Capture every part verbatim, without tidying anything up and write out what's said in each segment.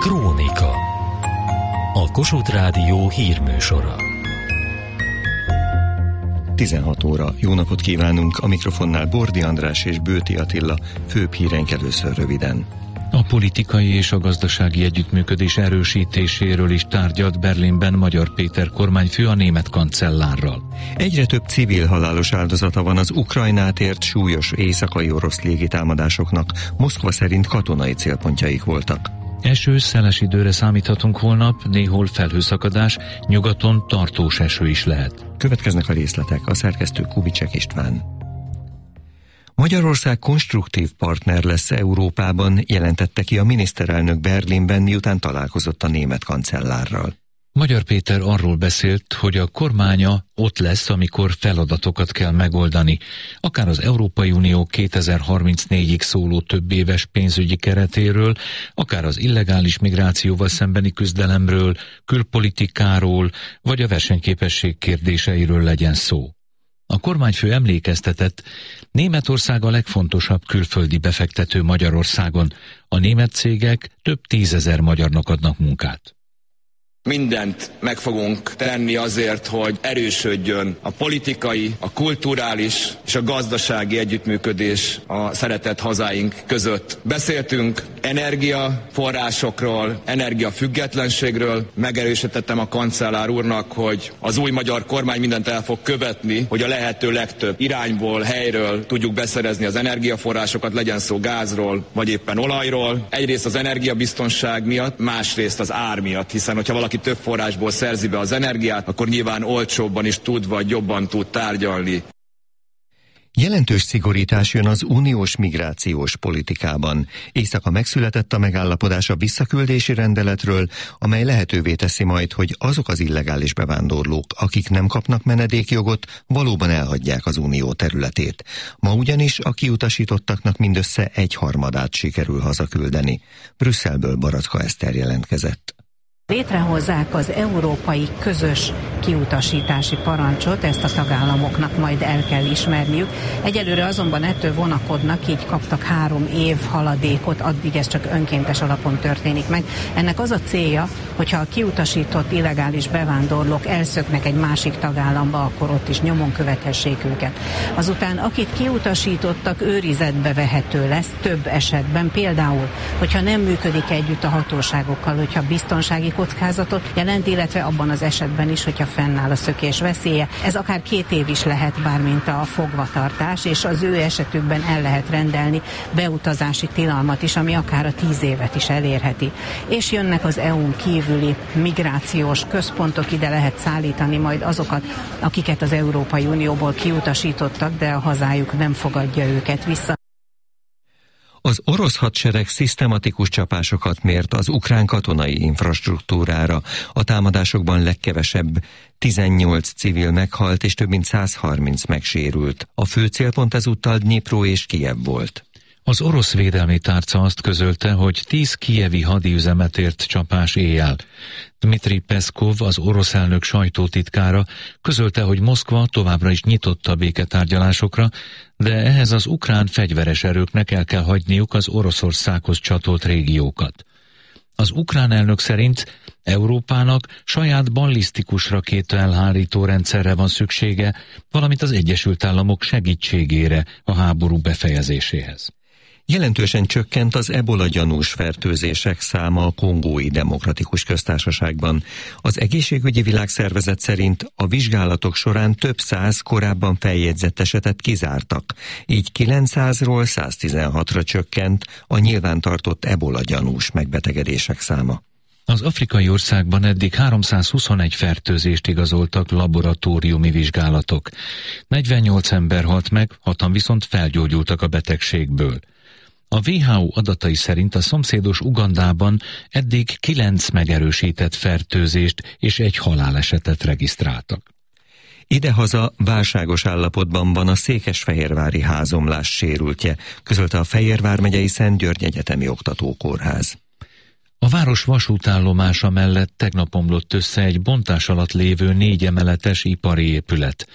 Krónika. A Kossuth Rádió hírműsora. tizenhat óra. Jó napot kívánunk! A mikrofonnál Bordi András és Bőti Attila. Főbb híreink először röviden. A politikai és a gazdasági együttműködés erősítéséről is tárgyalt Berlinben Magyar Péter kormányfő a német kancellárral. Egyre több civil halálos áldozata van az Ukrajnát ért súlyos éjszakai orosz légitámadásoknak. Moszkva szerint katonai célpontjaik voltak. Eső, szeles időre számíthatunk holnap, néhol felhőszakadás, nyugaton tartós eső is lehet. Következnek a részletek, a szerkesztő Kubicsek István. Magyarország konstruktív partner lesz Európában, jelentette ki a miniszterelnök Berlinben, miután találkozott a német kancellárral. Magyar Péter arról beszélt, hogy a kormánya ott lesz, amikor feladatokat kell megoldani, akár az Európai Unió kétezer-harmincnégyig szóló többéves pénzügyi keretéről, akár az illegális migrációval szembeni küzdelemről, külpolitikáról, vagy a versenyképesség kérdéseiről legyen szó. A kormányfő emlékeztetett, Németország a legfontosabb külföldi befektető Magyarországon. A német cégek több tízezer magyarnak adnak munkát. Mindent meg fogunk tenni azért, hogy erősödjön a politikai, a kulturális és a gazdasági együttműködés a szeretett hazáink között. Beszéltünk energiaforrásokról, energiafüggetlenségről. Megerősítettem a kancellár úrnak, hogy az új magyar kormány mindent el fog követni, hogy a lehető legtöbb irányból, helyről tudjuk beszerezni az energiaforrásokat, legyen szó gázról, vagy éppen olajról. Egyrészt az energiabiztonság miatt, másrészt az ár miatt, hiszen hogyha valaki több forrásból szerzi be az energiát, akkor nyilván olcsóbban is tud, vagy jobban tud tárgyalni. Jelentős szigorítás jön az uniós migrációs politikában. Éjszaka megszületett a megállapodás a visszaküldési rendeletről, amely lehetővé teszi majd, hogy azok az illegális bevándorlók, akik nem kapnak menedékjogot, valóban elhagyják az unió területét. Ma ugyanis a kiutasítottaknak mindössze egyharmadát sikerül hazaküldeni. Brüsszelből Baraczka Eszter jelentkezett. Létrehozzák az európai közös kiutasítási parancsot, ezt a tagállamoknak majd el kell ismerniük. Egyelőre azonban ettől vonakodnak, így kaptak három év haladékot, addig ez csak önkéntes alapon történik meg. Ennek az a célja, hogyha a kiutasított illegális bevándorlók elszöknek egy másik tagállamba, akkor ott is nyomon követhessék őket. Azután akit kiutasítottak, őrizetbe vehető lesz több esetben, például, hogyha nem működik együtt a hatóságokkal, hogyha biztonsági kockázatot jelent, illetve abban az esetben is, hogyha fennáll a szökés veszélye. Ez akár két év is lehet, bármint a fogvatartás, és az ő esetükben el lehet rendelni beutazási tilalmat is, ami akár a tíz évet is elérheti. És jönnek az é u-n kívüli migrációs központok, ide lehet szállítani majd azokat, akiket az Európai Unióból kiutasítottak, de a hazájuk nem fogadja őket vissza. Az orosz hadsereg szisztematikus csapásokat mért az ukrán katonai infrastruktúrára. A támadásokban legkevesebb tizennyolc civil meghalt és több mint száz harminc megsérült. A fő célpont ezúttal Dnyipro és Kijev volt. Az orosz védelmi tárca azt közölte, hogy tíz kijevi hadiüzemet ért csapás éjjel. Dmitri Peszkov, az orosz elnök sajtótitkára közölte, hogy Moszkva továbbra is nyitott a béketárgyalásokra, de ehhez az ukrán fegyveres erőknek el kell hagyniuk az Oroszországhoz csatolt régiókat. Az ukrán elnök szerint Európának saját ballisztikus rakéta elhárító rendszerre van szüksége, valamint az Egyesült Államok segítségére a háború befejezéséhez. Jelentősen csökkent az ebola gyanús fertőzések száma a Kongói Demokratikus Köztársaságban. Az Egészségügyi Világszervezet szerint a vizsgálatok során több száz korábban feljegyzett esetet kizártak, így kilencszázról száztizenhatra csökkent a nyilvántartott ebola gyanús megbetegedések száma. Az afrikai országban eddig háromszázhuszonegy fertőzést igazoltak laboratóriumi vizsgálatok. negyvennyolc ember halt meg, hatan viszont felgyógyultak a betegségből. A vé há o adatai szerint a szomszédos Ugandában eddig kilenc megerősített fertőzést és egy halálesetet regisztráltak. Idehaza válságos állapotban van a székesfehérvári házomlás sérültje, közölte a Fejérvár megyei Szent György Egyetemi Oktatókórház. A város vasútállomása mellett tegnap omlott össze egy bontás alatt lévő négy emeletes ipari épület.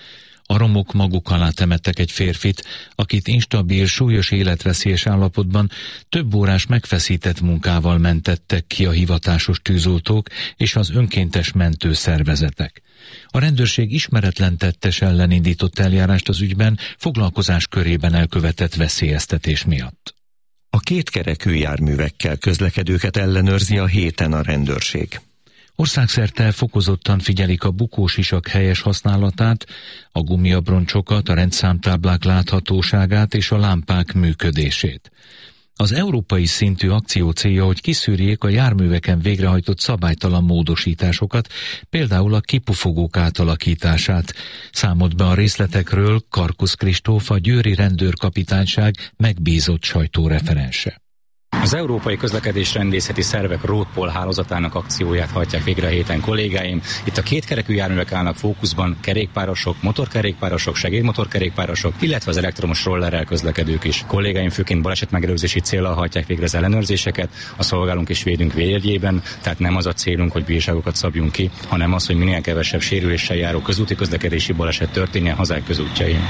A romok maguk alá temettek egy férfit, akit instabil, súlyos életveszélyes állapotban több órás megfeszített munkával mentettek ki a hivatásos tűzoltók és az önkéntes mentőszervezetek. A rendőrség ismeretlen tettes ellen indított eljárást az ügyben foglalkozás körében elkövetett veszélyeztetés miatt. A kétkerekű járművekkel közlekedőket ellenőrzi a héten a rendőrség. Országszerte fokozottan figyelik a bukósisak helyes használatát, a gumiabroncsokat, a rendszámtáblák láthatóságát és a lámpák működését. Az európai szintű akció célja, hogy kiszűrjék a járműveken végrehajtott szabálytalan módosításokat, például a kipufogók átalakítását. Számolt be a részletekről Karkusz Kristóf, a győri rendőrkapitányság megbízott sajtóreferense. Az Európai Közlekedésrendészeti Szervek Roadpol hálózatának akcióját hajtják végre a héten kollégáim. Itt a kétkerekű járművek állnak fókuszban, kerékpárosok, motorkerékpárosok, segédmotorkerékpárosok, illetve az elektromos rollerrel közlekedők is. Kollégáim főként balesetmegelőzési céllal hajtják végre az ellenőrzéseket, a szolgálunk és védünk védjegyében, tehát nem az a célunk, hogy bírságokat szabjunk ki, hanem az, hogy minél kevesebb sérüléssel járó közúti közlekedési baleset történjen hazák közútjain.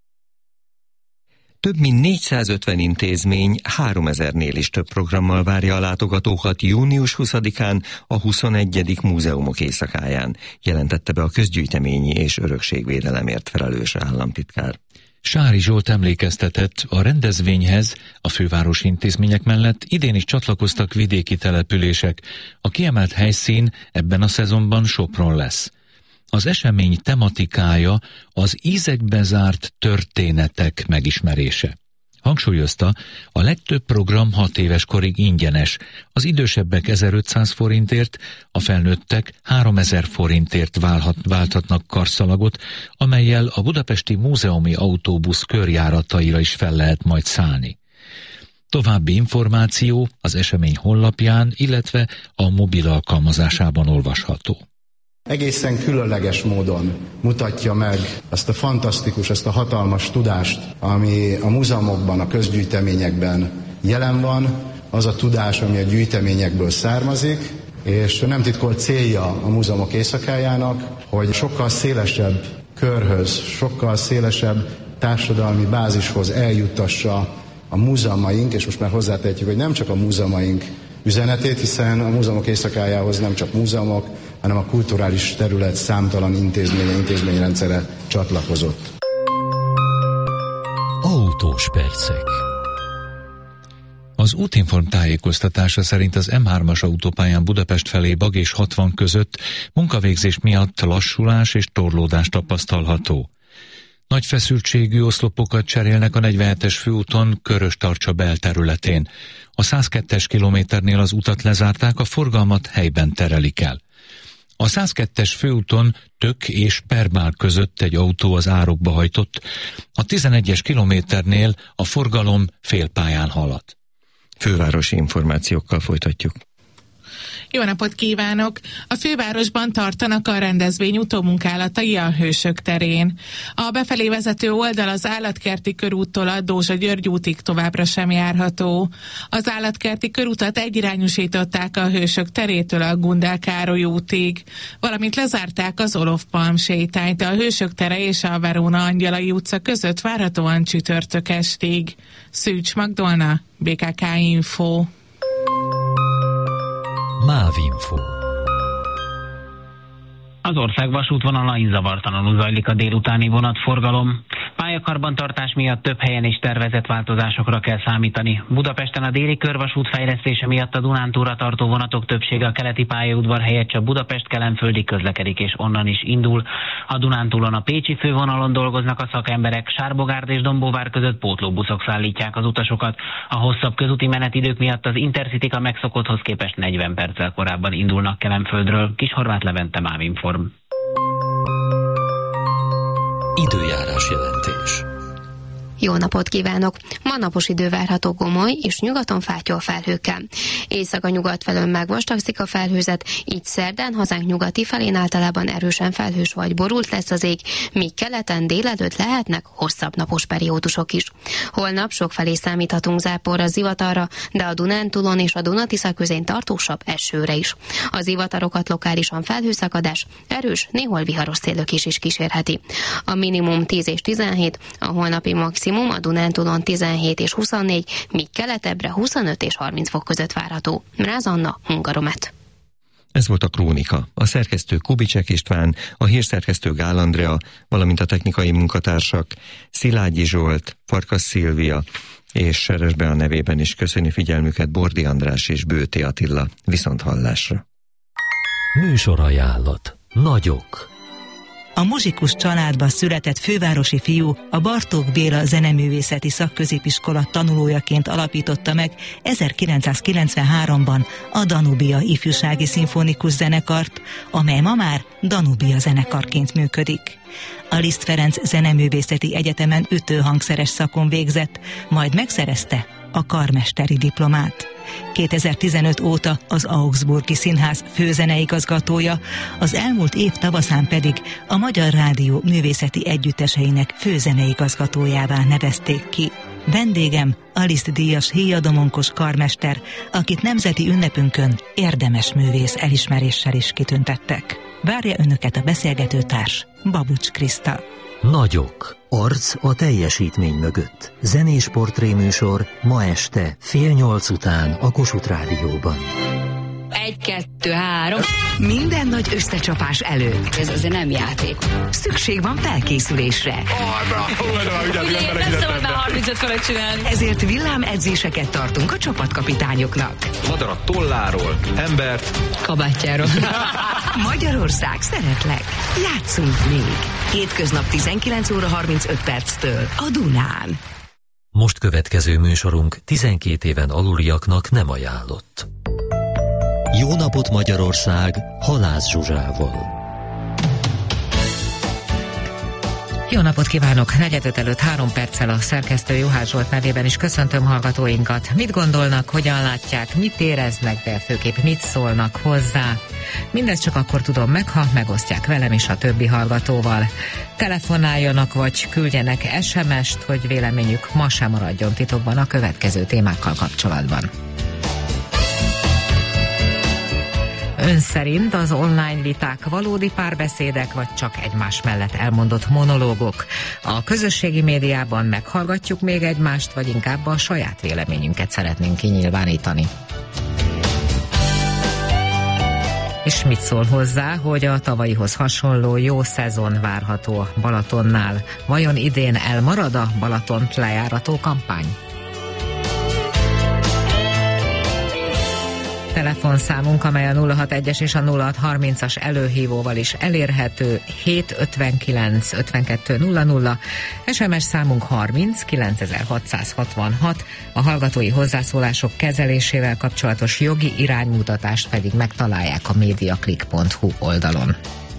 Több mint négyszázötven intézmény háromezernél is több programmal várja a látogatókat június huszadikán a huszonegyedik múzeumok éjszakáján, jelentette be a közgyűjteményi és örökségvédelemért felelős államtitkár. Sári Zsolt emlékeztetett, a rendezvényhez a fővárosi intézmények mellett idén is csatlakoztak vidéki települések. A kiemelt helyszín ebben a szezonban Sopron lesz. Az esemény tematikája az ízekbe zárt történetek megismerése. Hangsúlyozta, a legtöbb program hat éves korig ingyenes, az idősebbek ezerötszáz forintért, a felnőttek háromezer forintért válhat, válthatnak karszalagot, amellyel a budapesti múzeumi autóbusz körjárataira is fel lehet majd szállni. További információ az esemény honlapján, illetve a mobil alkalmazásában olvasható. Egészen különleges módon mutatja meg ezt a fantasztikus, ezt a hatalmas tudást, ami a múzeumokban, a közgyűjteményekben jelen van, az a tudás, ami a gyűjteményekből származik, és nem titkolt célja a múzeumok éjszakájának, hogy sokkal szélesebb körhöz, sokkal szélesebb társadalmi bázishoz eljuttassa a múzeumaink, és most már hozzátehetjük, hogy nem csak a múzeumaink üzenetét, hiszen a múzeumok éjszakájához nem csak múzeumok, hanem a kulturális terület számtalan intézménye, intézményrendszere csatlakozott. Autós percek. Az Útinform tájékoztatása szerint az M hármas autópályán Budapest felé Bag és hatvan között munkavégzés miatt lassulás és torlódás tapasztalható. Nagy feszültségű oszlopokat cserélnek a negyvenhetes főúton Körös-Tarcsa belterületén. A száz kettes kilométernél az utat lezárták, a forgalmat helyben terelik el. A száz kettes főúton Tök és Perbál között egy autó az árokba hajtott, a tizenegyes kilométernél a forgalom félpályán halad. Fővárosi információkkal folytatjuk. Jó napot kívánok! A fővárosban tartanak a rendezvény utómunkálatai a Hősök terén. A befelé vezető oldal az Állatkerti körúttól a Dózsa-György útig továbbra sem járható. Az Állatkerti körútat egyirányosították a Hősök terétől a Gundel Károly útig, valamint lezárták az Olof Palm sétányt a Hősök tere és a Veróna Angyalai utca között várhatóan csütörtök estig. Szűcs Magdolna, bé ká ká Info. Mávinfo. Az ország vasútvonalain zavartalanul zajlik a délutáni vonatforgalom. Pályakarbantartás miatt több helyen is tervezett változásokra kell számítani. Budapesten a déli körvasút fejlesztése miatt a Dunántúlra tartó vonatok többsége a keleti pályaudvar helyett csak Budapest-Kelenföldig közlekedik, és onnan is indul. A Dunántúlon a pécsi fővonalon dolgoznak a szakemberek, Sárbogárd és Dombóvár között pótlóbuszok szállítják az utasokat. A hosszabb közúti menetidők miatt az Intercityk a megszokotthoz képest negyven perccel korábban indulnak Kelenföldről. Kishorváth Levente, Mávinform. Időjárás jelentés. Jó napot kívánok! Ma napos idő várható Gomoly és nyugaton fátyol felhőkkel. Éjszaka nyugat felől megvastagszik a felhőzet, így szerdán hazánk nyugati felén általában erősen felhős vagy borult lesz az ég, míg keleten délelőtt lehetnek hosszabb napos periódusok is. Holnap sokfelé számíthatunk záporra, zivatarra, de a Dunántúlon és a Duna-Tisza közén tartósabb esőre is. A zivatarokat lokálisan felhőszakadás, erős, néhol viharos szélőkés is kísérheti. A minimum tíz és tizenhét, a holnapi maximum a Dunántúlon tizenhét és huszonnégy, míg keletebbre huszonöt és harminc fok között várható. Mráz Anna, Hungaromet. Ez volt a Krónika. A szerkesztő Kubicsek István, a hírszerkesztő Gál Andrea, valamint a technikai munkatársak Szilágyi Zsolt, Farkas Szilvia és Seres Bea nevében is köszöni figyelmüket Bordi András és Bőti Attila. Viszonthallásra. Műsorajánlat. Nagyok. A muzsikus családba született fővárosi fiú a Bartók Béla Zeneművészeti Szakközépiskola tanulójaként alapította meg ezerkilencszázkilencvenháromban a Danubia Ifjúsági Szimfonikus Zenekart, amely ma már Danubia zenekarként működik. A Liszt Ferenc Zeneművészeti Egyetemen ütőhangszeres szakon végzett, majd megszerezte a karmesteri diplomát. kétezer-tizenöt óta az Augsburgi Színház főzeneigazgatója, az elmúlt év tavaszán pedig a Magyar Rádió művészeti együtteseinek főzeneigazgatójává nevezték ki. Vendégem a Liszt díjas héjadomonkos karmester, akit nemzeti ünnepünkön érdemes művész elismeréssel is kitüntettek. Várja önöket a beszélgetőtárs, Babucs Kriszta. Nagyok. Arc a teljesítmény mögött. Zenés portréműsor ma este fél nyolc után a Kossuth Rádióban. Egy, kettő, három. Minden nagy összecsapás előtt. Ez azért nem játék. Szükség van felkészülésre. Nem szabad már harmincöt fölött csinálni. Ezért villámedzéseket tartunk a csapatkapitányoknak. Madarat tolláról, embert kabátjáról. Magyarország, szeretlek. Játszunk még. Hétköznap tizenkilenc óra harmincöt perctől a Dunán. Most következő műsorunk tizenkét éven aluliaknak nem ajánlott. Jó napot Magyarország, Halász Zsuzsával. Jó napot kívánok! Negyedöt előtt három perccel a szerkesztő Juhász Zsolt nevében is köszöntöm hallgatóinkat. Mit gondolnak, hogyan látják, mit éreznek, de főképp mit szólnak hozzá? Mindezt csak akkor tudom meg, ha megosztják velem és a többi hallgatóval. Telefonáljanak vagy küldjenek es em est, hogy véleményük ma sem maradjon titokban a következő témákkal kapcsolatban. Ön szerint az online viták valódi párbeszédek, vagy csak egymás mellett elmondott monológok? A közösségi médiában meghallgatjuk még egymást, vagy inkább a saját véleményünket szeretnénk kinyilvánítani? És mit szól hozzá, hogy a tavalyihoz hasonló jó szezon várható a Balatonnál? Vajon idén elmarad a Balatont lejárató kampány? Telefonszámunk, amely a nulla hatvanegy és a nulla hatszázharmincas előhívóval is elérhető, hét ötvenkilenc ötvenkettő nulla nulla, es em es számunk harminc kilencezer-hatszázhatvanhat, a hallgatói hozzászólások kezelésével kapcsolatos jogi iránymutatást pedig megtalálják a mediaclick pont hu oldalon.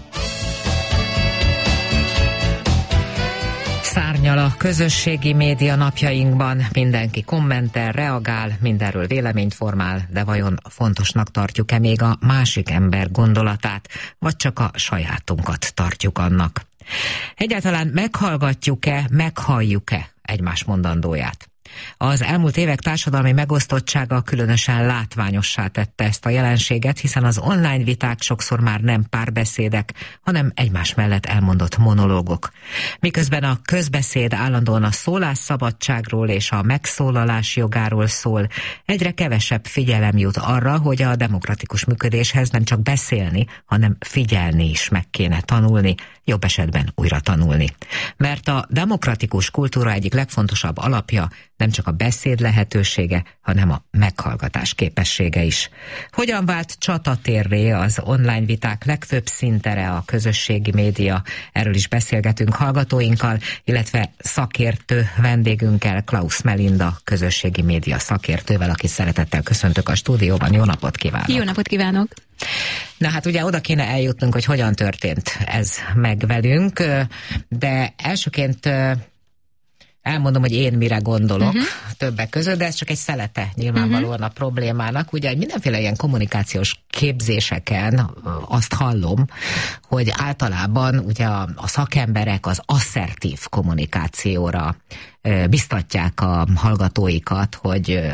Szárnyal a közösségi média napjainkban, mindenki kommentel, reagál, mindenről véleményt formál, de vajon fontosnak tartjuk-e még a másik ember gondolatát, vagy csak a sajátunkat tartjuk annak? Egyáltalán meghallgatjuk-e, meghalljuk-e egymás mondandóját? Az elmúlt évek társadalmi megosztottsága különösen látványossá tette ezt a jelenséget, hiszen az online viták sokszor már nem párbeszédek, hanem egymás mellett elmondott monológok. Miközben a közbeszéd állandóan a szólásszabadságról és a megszólalás jogáról szól, egyre kevesebb figyelem jut arra, hogy a demokratikus működéshez nem csak beszélni, hanem figyelni is meg kéne tanulni, jobb esetben újra tanulni. Mert a demokratikus kultúra egyik legfontosabb alapja nem csak a beszéd lehetősége, hanem a meghallgatás képessége is. Hogyan vált csatatérré az online viták legfőbb szintere a közösségi média? Erről is beszélgetünk hallgatóinkkal, illetve szakértő vendégünkkel, Klaus Melinda közösségi média szakértővel, aki szeretettel köszöntök a stúdióban. Jó napot kívánok! Jó napot kívánok! Na hát ugye oda kéne eljutnunk, hogy hogyan történt ez meg velünk, de elsőként Elmondom, hogy én mire gondolok uh-huh. többek között, de ez csak egy szelete nyilvánvalóan uh-huh. a problémának. Ugye mindenféle ilyen kommunikációs képzéseken azt hallom, hogy általában ugye a, a szakemberek az asszertív kommunikációra ö, biztatják a hallgatóikat, hogy ö,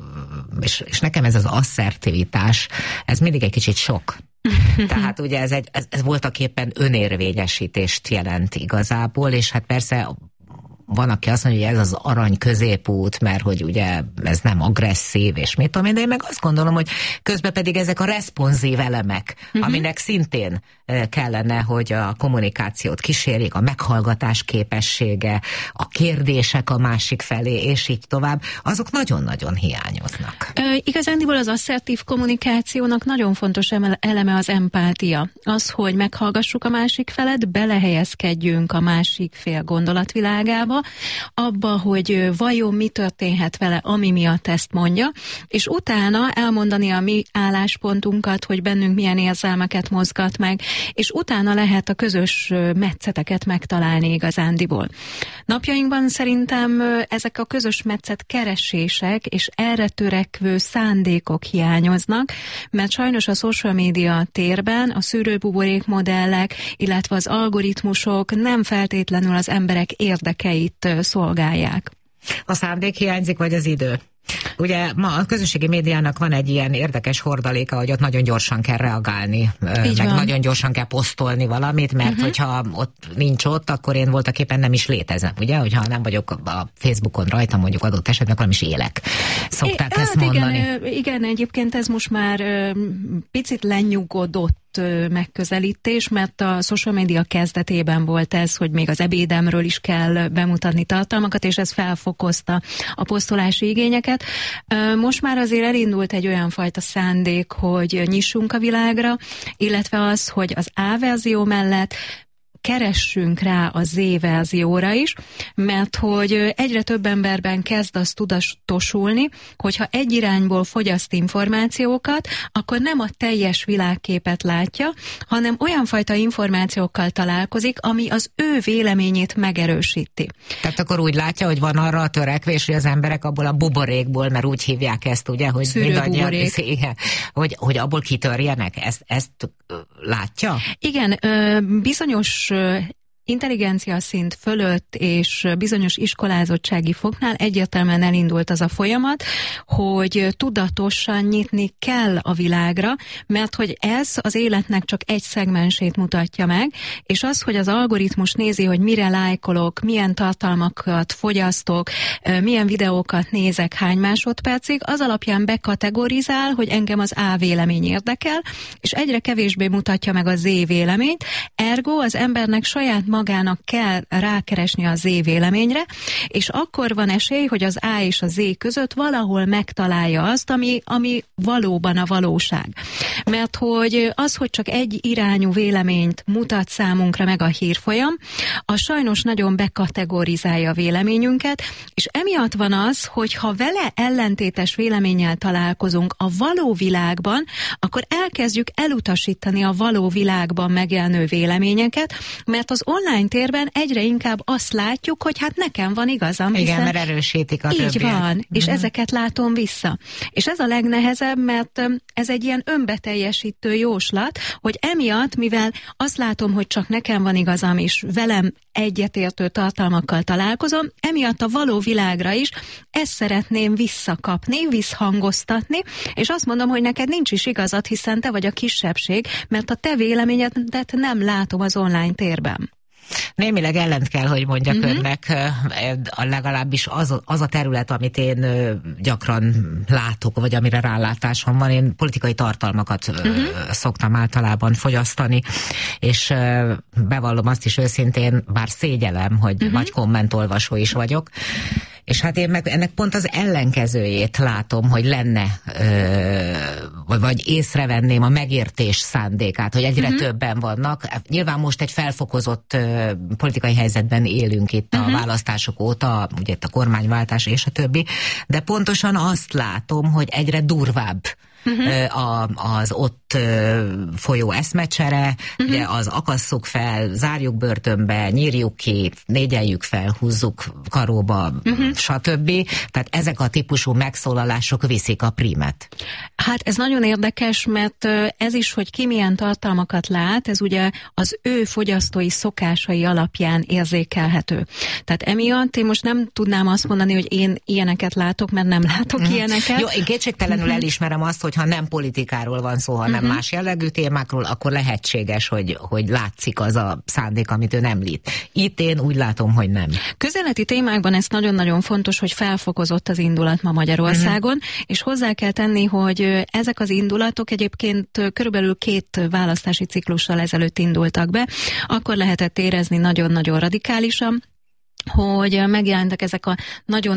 és, és nekem ez az asszertivitás, ez mindig egy kicsit sok. Tehát ugye ez, egy, ez, ez voltaképpen önérvényesítést jelent igazából, és hát persze van, aki azt mondja, hogy ez az arany középút, mert hogy ugye ez nem agresszív, és mit tudom én, de én meg azt gondolom, hogy közben pedig ezek a responsív elemek, uh-huh. aminek szintén kellene, hogy a kommunikációt kísérjék, a meghallgatás képessége, a kérdések a másik felé, és így tovább, azok nagyon-nagyon hiányoznak. Ö, igazándiból az asszertív kommunikációnak nagyon fontos eleme az empátia. Az, hogy meghallgassuk a másik felet, belehelyezkedjünk a másik fél gondolatvilágába, abba, hogy vajon mi történhet vele, ami miatt ezt mondja, és utána elmondani a mi álláspontunkat, hogy bennünk milyen érzelmeket mozgat meg, és utána lehet a közös metszeteket megtalálni igazándiból. Napjainkban szerintem ezek a közös metszet keresések és erre törekvő szándékok hiányoznak, mert sajnos a social media térben a szűrőbuborék modellek, illetve az algoritmusok nem feltétlenül az emberek érdekeit szolgálják. A szándék hiányzik, vagy az idő? Ugye ma a közösségi médiának van egy ilyen érdekes hordaléka, hogy ott nagyon gyorsan kell reagálni, így meg van. Nagyon gyorsan kell posztolni valamit, mert uh-huh. hogyha ott nincs ott, akkor én voltaképpen nem is létezem, ugye? Hogyha nem vagyok a Facebookon rajta, mondjuk adott esetben, akkor nem is élek. Szokták é, ezt hát mondani. Igen, igen, egyébként ez most már picit lenyugodott megközelítés, mert a social media kezdetében volt ez, hogy még az ebédemről is kell bemutatni tartalmakat, és ez felfokozta a posztolási igényeket. Most már azért elindult egy olyan fajta szándék, hogy nyissunk a világra, illetve az, hogy az A verzió mellett keressünk rá a Z verzióra is, mert hogy egyre több emberben kezd az tudatosulni, hogyha egy irányból fogyaszt információkat, akkor nem a teljes világképet látja, hanem olyan fajta információkkal találkozik, ami az ő véleményét megerősíti. Tehát akkor úgy látja, hogy van arra a törekvés, hogy az emberek abból a buborékból, mert úgy hívják ezt, ugye, hogy mindannyian, hogy, hogy abból kitörjenek. Ezt, ezt látja? Igen, bizonyos intelligencia szint fölött és bizonyos iskolázottsági foknál egyértelműen elindult az a folyamat, hogy tudatosan nyitni kell a világra, mert hogy ez az életnek csak egy szegmensét mutatja meg, és az, hogy az algoritmus nézi, hogy mire lájkolok, milyen tartalmakat fogyasztok, milyen videókat nézek, hány másodpercig, az alapján bekategorizál, hogy engem az A vélemény érdekel, és egyre kevésbé mutatja meg a Z véleményt, ergo az embernek saját magának kell rákeresni a Z véleményre, és akkor van esély, hogy az A és a Z között valahol megtalálja azt, ami, ami valóban a valóság. Mert hogy az, hogy csak egy irányú véleményt mutat számunkra meg a hírfolyam, az sajnos nagyon bekategorizálja a véleményünket, és emiatt van az, hogy ha vele ellentétes véleménnyel találkozunk a való világban, akkor elkezdjük elutasítani a való világban megjelenő véleményeket, mert az online térben egyre inkább azt látjuk, hogy hát nekem van igazam. Igen, hiszen mert erősítik a így többiek. van, és uh-huh. ezeket látom vissza. És ez a legnehezebb, mert ez egy ilyen önbeteljesítő jóslat, hogy emiatt, mivel azt látom, hogy csak nekem van igazam, és velem egyetértő tartalmakkal találkozom, emiatt a való világra is ezt szeretném visszakapni, visszhangoztatni, és azt mondom, hogy neked nincs is igazad, hiszen te vagy a kisebbség, mert a te véleményedet nem látom az online térben. Némileg ellent kell, hogy mondjak uh-huh. önnek, legalábbis az, az a terület, amit én gyakran látok, vagy amire rálátásom van, én politikai tartalmakat uh-huh. szoktam általában fogyasztani, és bevallom azt is őszintén, bár szégyellem, hogy uh-huh. nagy kommentolvasó is vagyok, és hát én meg ennek pont az ellenkezőjét látom, hogy lenne, ö, vagy észrevenném a megértés szándékát, hogy egyre uh-huh. többen vannak. Nyilván most egy felfokozott ö, politikai helyzetben élünk itt uh-huh. a választások óta, ugye itt a kormányváltás és a többi, de pontosan azt látom, hogy egyre durvább uh-huh. a, az ott folyó eszmecsere, uh-huh. ugye az akasszuk fel, zárjuk börtönbe, nyírjuk ki, négyeljük fel, húzzuk karóba, uh-huh. stb. Tehát ezek a típusú megszólalások viszik a prímet. Hát ez nagyon érdekes, mert ez is, hogy ki milyen tartalmakat lát, ez ugye az ő fogyasztói szokásai alapján érzékelhető. Tehát emiatt én most nem tudnám azt mondani, hogy én ilyeneket látok, mert nem látok uh-huh. ilyeneket. Jó, én kétségtelenül uh-huh. elismerem azt, hogy ha nem politikáról van szó, hanem uh-huh. más jellegű témákról, akkor lehetséges, hogy, hogy látszik az a szándék, amit ő említ. Itt én úgy látom, hogy nem. Közéleti témákban ez nagyon-nagyon fontos, hogy felfokozott az indulat ma Magyarországon, uh-huh. és hozzá kell tenni, hogy ezek az indulatok egyébként körülbelül két választási ciklussal ezelőtt indultak be. Akkor lehetett érezni nagyon-nagyon radikálisan, hogy megjelentek ezek a nagyon